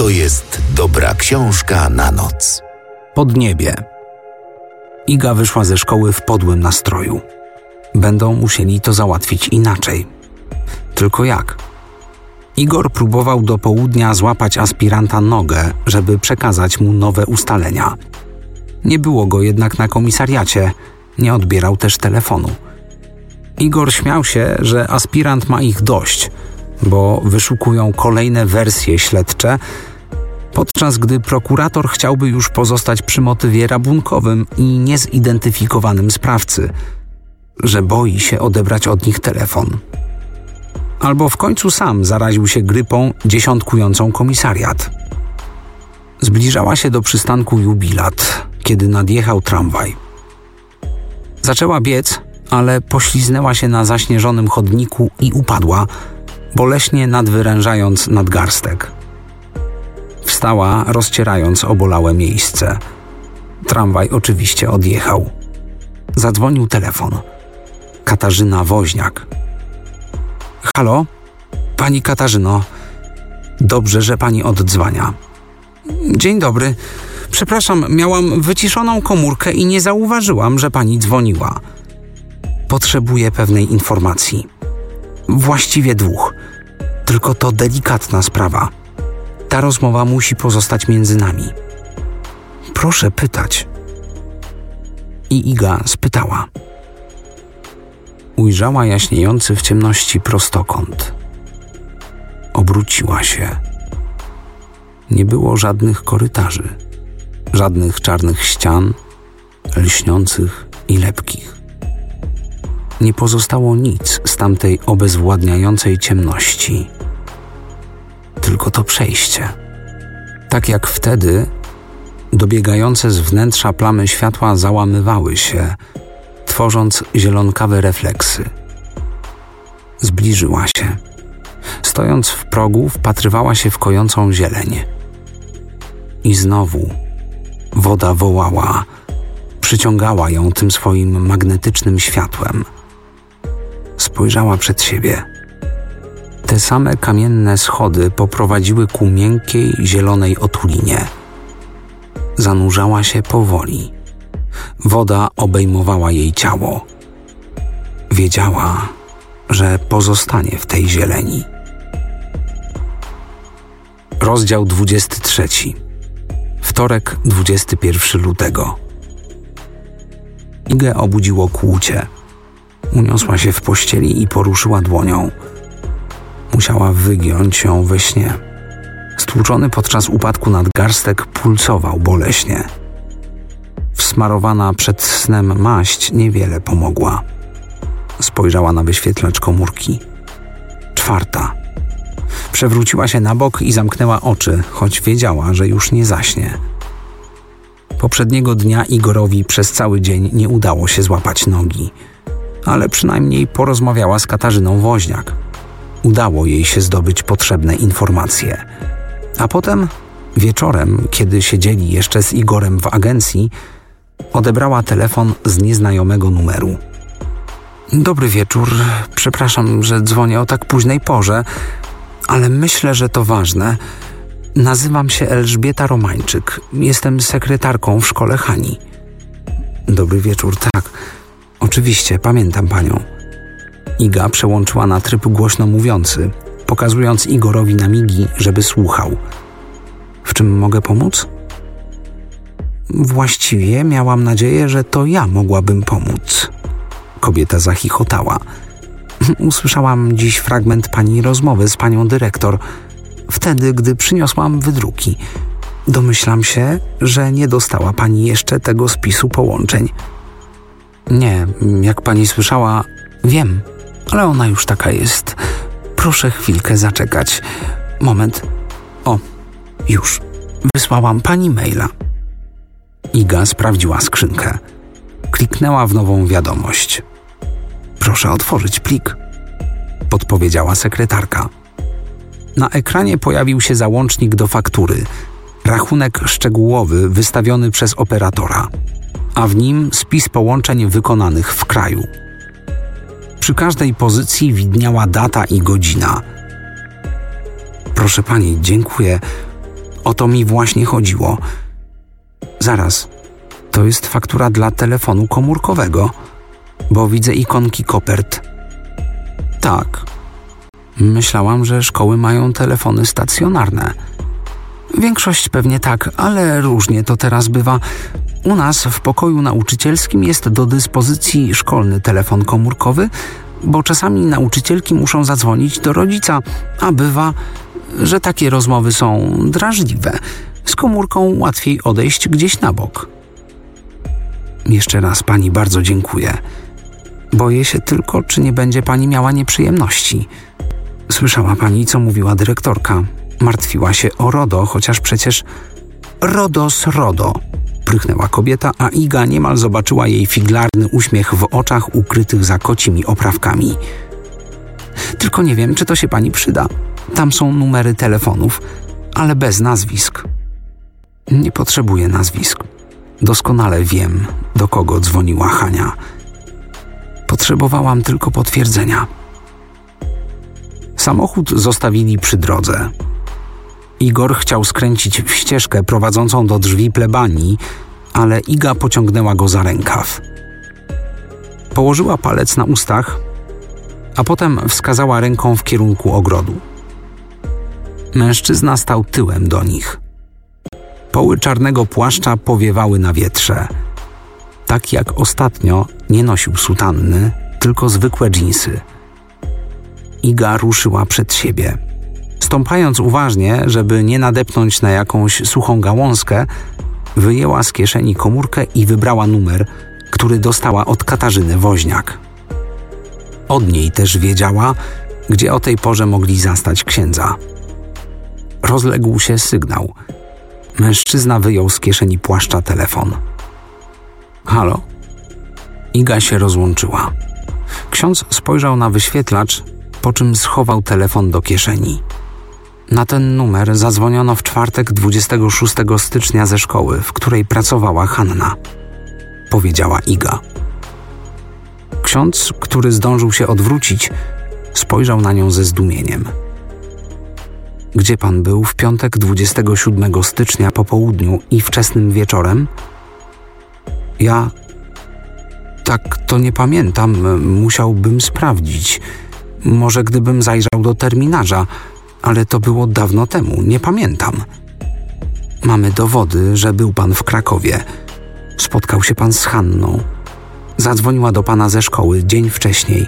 To jest dobra książka na noc. Podniebie. Iga wyszła ze szkoły w podłym nastroju. Będą musieli to załatwić inaczej. Tylko jak? Igor próbował do południa złapać aspiranta nogę, żeby przekazać mu nowe ustalenia. Nie było go jednak na komisariacie, nie odbierał też telefonu. Igor śmiał się, że aspirant ma ich dość, bo wyszukują kolejne wersje śledcze, podczas gdy prokurator chciałby już pozostać przy motywie rabunkowym i niezidentyfikowanym sprawcy, że boi się odebrać od nich telefon. Albo w końcu sam zaraził się grypą dziesiątkującą komisariat. Zbliżała się do przystanku Jubilat, kiedy nadjechał tramwaj. Zaczęła biec, ale pośliznęła się na zaśnieżonym chodniku i upadła, boleśnie nadwyrężając nadgarstek. Wstała, rozcierając obolałe miejsce. Tramwaj oczywiście odjechał. Zadzwonił telefon. Katarzyna Woźniak. Halo? Pani Katarzyno. Dobrze, że pani oddzwania. Dzień dobry. Przepraszam, miałam wyciszoną komórkę i nie zauważyłam, że pani dzwoniła. Potrzebuję pewnej informacji. Właściwie 2. Tylko to delikatna sprawa. Ta rozmowa musi pozostać między nami. Proszę pytać. I Iga spytała. Ujrzała jaśniejący w ciemności prostokąt. Obróciła się. Nie było żadnych korytarzy, żadnych czarnych ścian, lśniących i lepkich. Nie pozostało nic z tamtej obezwładniającej ciemności. Tylko to przejście. Tak jak wtedy, dobiegające z wnętrza plamy światła załamywały się, tworząc zielonkawe refleksy. Zbliżyła się. Stojąc w progu, wpatrywała się w kojącą zieleń. I znowu woda wołała, przyciągała ją tym swoim magnetycznym światłem. Spojrzała przed siebie. Te same kamienne schody poprowadziły ku miękkiej, zielonej otulinie. Zanurzała się powoli. Woda obejmowała jej ciało. Wiedziała, że pozostanie w tej zieleni. Rozdział 23. Wtorek, 21 lutego. Igę obudziło kłucie. Uniosła się w pościeli i poruszyła dłonią. Musiała wygiąć ją we śnie. Stłuczony podczas upadku nadgarstek pulsował boleśnie. Wsmarowana przed snem maść niewiele pomogła. Spojrzała na wyświetlacz komórki. 4. Przewróciła się na bok i zamknęła oczy, choć wiedziała, że już nie zaśnie. Poprzedniego dnia Igorowi przez cały dzień nie udało się złapać nogi, ale przynajmniej porozmawiała z Katarzyną Woźniak. Udało jej się zdobyć potrzebne informacje. A potem, wieczorem, kiedy siedzieli jeszcze z Igorem w agencji, odebrała telefon z nieznajomego numeru. Dobry wieczór, przepraszam, że dzwonię o tak późnej porze, ale myślę, że to ważne. Nazywam się Elżbieta Romańczyk, jestem sekretarką w szkole Hani. Dobry wieczór, tak. Oczywiście, pamiętam panią. Iga przełączyła na tryb głośno mówiący, pokazując Igorowi na migi, żeby słuchał. W czym mogę pomóc? Właściwie miałam nadzieję, że to ja mogłabym pomóc. Kobieta zachichotała. Usłyszałam dziś fragment pani rozmowy z panią dyrektor, wtedy, gdy przyniosłam wydruki. Domyślam się, że nie dostała pani jeszcze tego spisu połączeń. Nie, jak pani słyszała, wiem, ale ona już taka jest. Proszę chwilkę zaczekać. Moment. O, już. Wysłałam pani maila. Iga sprawdziła skrzynkę. Kliknęła w nową wiadomość. Proszę otworzyć plik, podpowiedziała sekretarka. Na ekranie pojawił się załącznik do faktury, rachunek szczegółowy wystawiony przez operatora, a w nim spis połączeń wykonanych w kraju. Przy każdej pozycji widniała data i godzina. Proszę pani, dziękuję. O to mi właśnie chodziło. Zaraz, to jest faktura dla telefonu komórkowego, bo widzę ikonki kopert. Tak. Myślałam, że szkoły mają telefony stacjonarne. Większość pewnie tak, ale różnie to teraz bywa. U nas w pokoju nauczycielskim jest do dyspozycji szkolny telefon komórkowy, bo czasami nauczycielki muszą zadzwonić do rodzica, a bywa, że takie rozmowy są drażliwe. Z komórką łatwiej odejść gdzieś na bok. Jeszcze raz pani bardzo dziękuję. Boję się tylko, czy nie będzie pani miała nieprzyjemności. Słyszała pani, co mówiła dyrektorka. Martwiła się o RODO, chociaż przecież RODO, prychnęła kobieta, a Iga niemal zobaczyła jej figlarny uśmiech w oczach ukrytych za kocimi oprawkami. Tylko nie wiem, czy to się pani przyda. Tam są numery telefonów, ale bez nazwisk. Nie potrzebuję nazwisk. Doskonale wiem, do kogo dzwoniła Hania. Potrzebowałam tylko potwierdzenia. Samochód zostawili przy drodze. Igor chciał skręcić w ścieżkę prowadzącą do drzwi plebanii, ale Iga pociągnęła go za rękaw. Położyła palec na ustach, a potem wskazała ręką w kierunku ogrodu. Mężczyzna stał tyłem do nich. Poły czarnego płaszcza powiewały na wietrze. Tak jak ostatnio nie nosił sutanny, tylko zwykłe dżinsy. Iga ruszyła przed siebie. Stąpając uważnie, żeby nie nadepnąć na jakąś suchą gałązkę, wyjęła z kieszeni komórkę i wybrała numer, który dostała od Katarzyny Woźniak. Od niej też wiedziała, gdzie o tej porze mogli zastać księdza. Rozległ się sygnał. Mężczyzna wyjął z kieszeni płaszcza telefon. Halo? Iga się rozłączyła. Ksiądz spojrzał na wyświetlacz, po czym schował telefon do kieszeni. Na ten numer zadzwoniono w czwartek 26 stycznia ze szkoły, w której pracowała Hanna, powiedziała Iga. Ksiądz, który zdążył się odwrócić, spojrzał na nią ze zdumieniem. Gdzie pan był w piątek 27 stycznia po południu i wczesnym wieczorem? Ja... Tak, to nie pamiętam, musiałbym sprawdzić. Może gdybym zajrzał do terminarza, ale to było dawno temu, nie pamiętam. Mamy dowody, że był pan w Krakowie. Spotkał się pan z Hanną. Zadzwoniła do pana ze szkoły dzień wcześniej.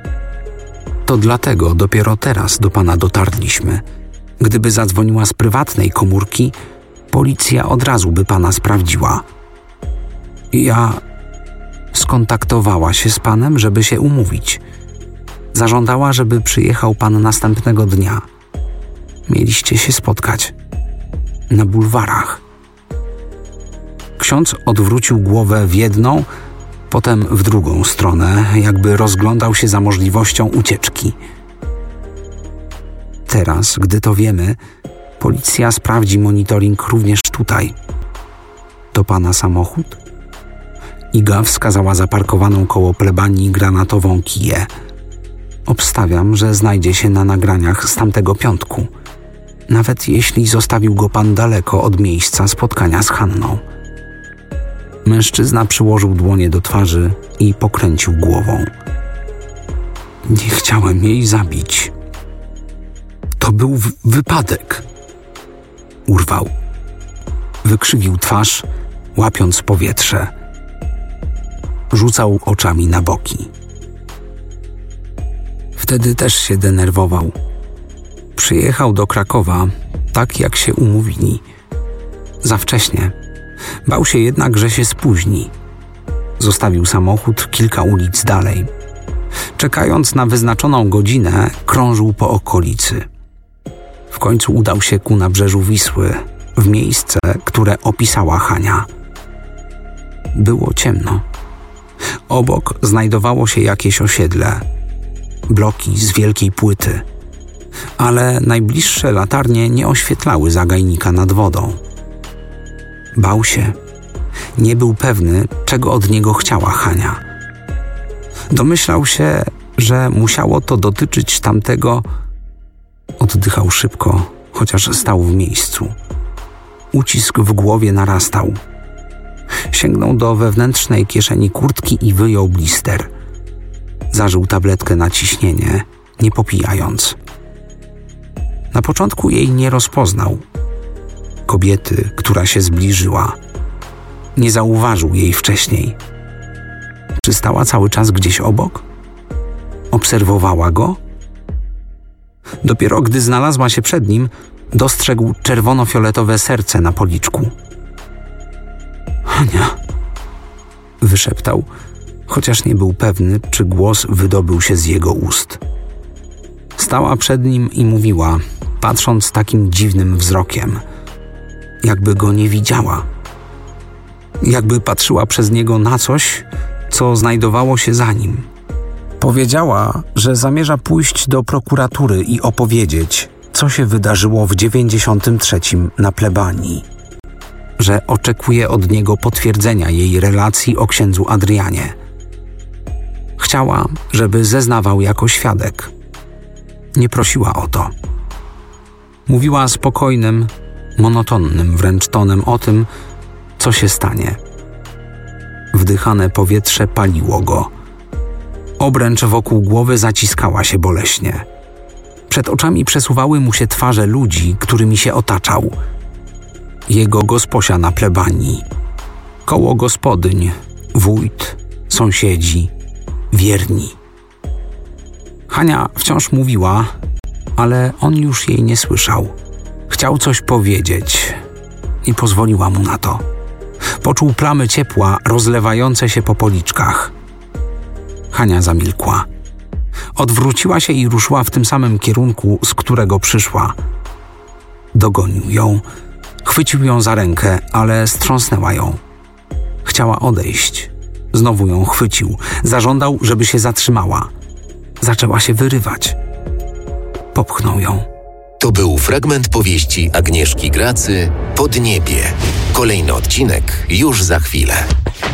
To dlatego dopiero teraz do pana dotarliśmy. Gdyby zadzwoniła z prywatnej komórki, policja od razu by pana sprawdziła. Skontaktowała się z panem, żeby się umówić. Zażądała, żeby przyjechał pan następnego dnia. Mieliście się spotkać. Na bulwarach. Ksiądz odwrócił głowę w jedną, potem w drugą stronę, jakby rozglądał się za możliwością ucieczki. Teraz, gdy to wiemy, policja sprawdzi monitoring również tutaj. To pana samochód? Iga wskazała zaparkowaną koło plebanii granatową Kiję. Obstawiam, że znajdzie się na nagraniach z tamtego piątku. Nawet jeśli zostawił go pan daleko od miejsca spotkania z Hanną. Mężczyzna przyłożył dłonie do twarzy i pokręcił głową. Nie chciałem jej zabić. To był wypadek. Urwał. Wykrzywił twarz, łapiąc powietrze. Rzucał oczami na boki. Wtedy też się denerwował. Przyjechał do Krakowa, tak jak się umówili. Za wcześnie. Bał się jednak, że się spóźni. Zostawił samochód kilka ulic dalej. Czekając na wyznaczoną godzinę, krążył po okolicy. W końcu udał się ku nabrzeżu Wisły, w miejsce, które opisała Hania. Było ciemno. Obok znajdowało się jakieś osiedle. Bloki z wielkiej płyty. Ale najbliższe latarnie nie oświetlały zagajnika nad wodą. Bał się. Nie był pewny, czego od niego chciała Hania. Domyślał się, że musiało to dotyczyć tamtego... Oddychał szybko, chociaż stał w miejscu. Ucisk w głowie narastał. Sięgnął do wewnętrznej kieszeni kurtki i wyjął blister. Zażył tabletkę na ciśnienie, nie popijając. Na początku jej nie rozpoznał. Kobiety, która się zbliżyła. Nie zauważył jej wcześniej. Czy stała cały czas gdzieś obok? Obserwowała go? Dopiero gdy znalazła się przed nim, dostrzegł czerwono-fioletowe serce na policzku. Hania, wyszeptał, chociaż nie był pewny, czy głos wydobył się z jego ust. Stała przed nim i mówiła, patrząc takim dziwnym wzrokiem, jakby go nie widziała. Jakby patrzyła przez niego na coś, co znajdowało się za nim. Powiedziała, że zamierza pójść do prokuratury i opowiedzieć, co się wydarzyło w 93 na plebanii. Że oczekuje od niego potwierdzenia jej relacji o księdzu Adrianie. Chciała, żeby zeznawał jako świadek. Nie prosiła o to. Mówiła spokojnym, monotonnym wręcz tonem o tym, co się stanie. Wdychane powietrze paliło go. Obręcz wokół głowy zaciskała się boleśnie. Przed oczami przesuwały mu się twarze ludzi, którymi się otaczał. Jego gosposia na plebanii. Koło gospodyń, wójt, sąsiedzi, wierni. Hania wciąż mówiła, ale on już jej nie słyszał. Chciał coś powiedzieć. Nie pozwoliła mu na to. Poczuł plamy ciepła rozlewające się po policzkach. Hania zamilkła. Odwróciła się i ruszyła w tym samym kierunku, z którego przyszła. Dogonił ją. Chwycił ją za rękę, ale strząsnęła ją. Chciała odejść. Znowu ją chwycił. Zażądał, żeby się zatrzymała. Zaczęła się wyrywać. Popchnął ją. To był fragment powieści Agnieszki Gracy Podniebie. Kolejny odcinek już za chwilę.